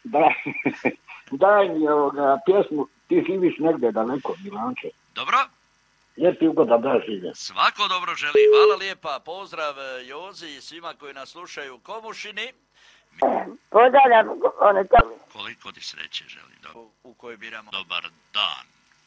Daj mi pjesmu, ti živiš negdje daleko, Milanče. Dobro. Jer ti ugoda da žive. Svako dobro želi. Hvala lijepa. Pozdrav Jozi i svima koji nas slušaju u Komušini. Pozdravljam. Koliko ti sreće želim. U kojoj biramo dobar dan.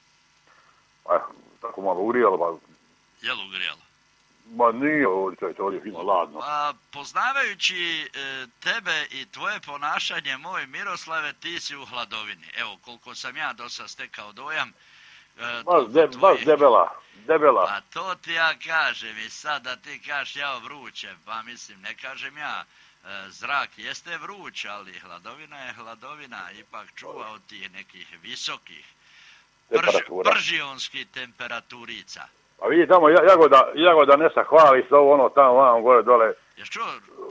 Tako malo ugrijalo, pa... Jel ugrijalo? Ma nije, ovdje fino, ladno. Pa, poznavajući tebe i tvoje ponašanje, moj Miroslave, ti si u hladovini. Evo, koliko sam ja dosad stekao dojam. Baš debela. Pa to ti ja kažem i sad da ti kažeš ja vruće, pa mislim, ne kažem ja. Zrak jeste vruć, ali hladovina je hladovina, ipak čuva od tih nekih visokih pržionskih temperaturica. A vidi tamo, Jagoda Nesa hvali se ovo ono tamo, vam gore dole. Ješ čuo?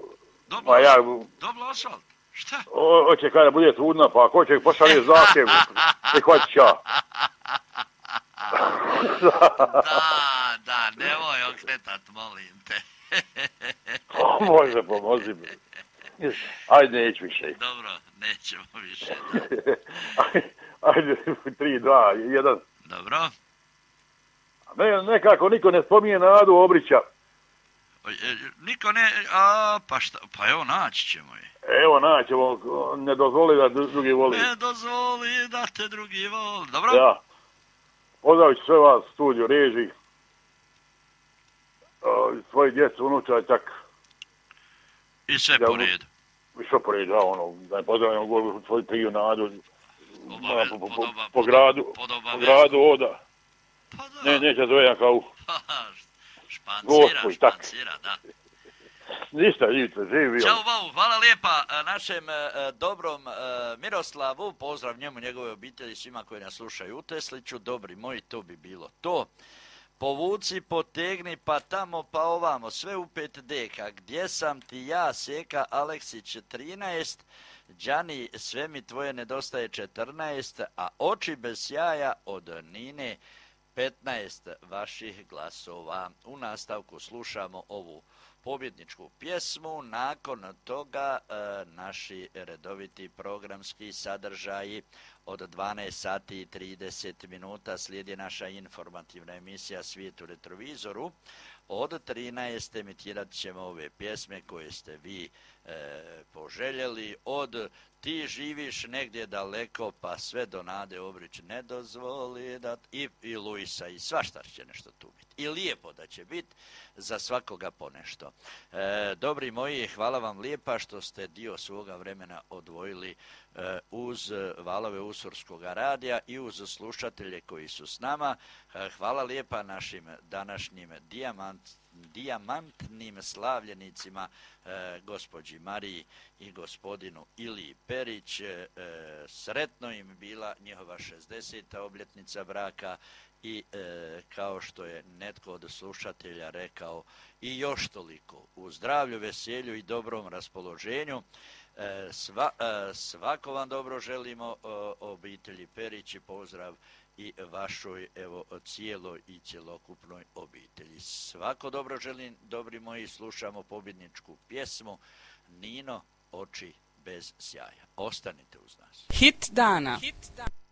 Doblo asfalt? Šta? Hoće kada bude trudna, pa ako će pošalje zahtjev, prihvatit će. Da, nemoj okretat, molim te. Može, pomozi mi. Ajde, neću više. Dobro, nećemo više. Ajde, 3, 2, 1. Dobro. Nekako niko ne spominje Nadu Obrića. Niko ne, pa šta, pa evo naći ćemo je. Evo naćemo, ne dozvoli da drugi voli. Ne dozvoli da te drugi voli, dobro? Ja. Pozdravit ću sve vas, studio, režiji, svoji djecu, unuča, čak. I sve po redu. I sve po redu, da je pozdravljamo goru svoju priju Nadu. Po gradu oda. Pa da. Neće zove kao špancira, da. Ništa, živi. Ćao, Bogu, hvala lijepa našem dobrom Miroslavu, pozdrav njemu, njegove obitelji, svima koji nas slušaju u Tesliću. Dobri moji, to bi bilo to. Povuci, potegni, pa tamo, pa ovamo, sve u 5 deka. Gdje sam ti ja, Seka Aleksić 13, Đani, sve mi tvoje nedostaje 14, a oči bez sjaja od Nine 15 vaših glasova. U nastavku slušamo ovu pobjedničku pjesmu, nakon toga naši redoviti programski sadržaji od 12 sati i 30 minuta slijedi naša informativna emisija Svijet u retrovizoru. Od 13 emitirat ćemo ove pjesme koje ste vi poželjeli, od Ti živiš negdje daleko pa sve do Nade Obrić ne dozvoli da i Luisa i svašta će nešto tu biti. I lijepo da će biti za svakoga ponešto. Dobri moji, hvala vam lijepa što ste dio svoga vremena odvojili uz valove Usurskog radija i uz slušatelje koji su s nama. Hvala lijepa našim današnjim dijamantnim slavljenicima, gospođi Mariji i gospodinu Iliji Perić. Sretno im bila njihova 60. obljetnica braka i kao što je netko od slušatelja rekao, i još toliko u zdravlju, veselju i dobrom raspoloženju. Svako vam dobro želimo, obitelji Perić, i pozdrav i vašoj cijeloj i cjelokupnoj obitelji. Svako dobro želim, dobri moji, slušamo pobjedničku pjesmu Nino, oči bez sjaja. Ostanite uz nas. Hit dana.